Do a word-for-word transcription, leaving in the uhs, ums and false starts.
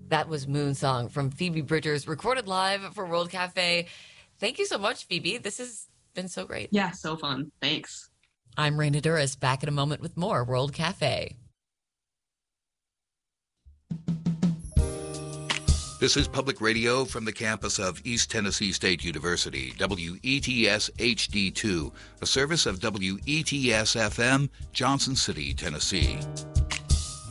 That was Moonsong from Phoebe Bridgers, recorded live for World Cafe. Thank you so much, Phoebe. This has been so great. Yeah, so fun. Thanks. I'm Raina Duras, back in a moment with more World Cafe. This is Public Radio from the campus of East Tennessee State University, W E T S H D two, a service of W E T S F M, Johnson City, Tennessee.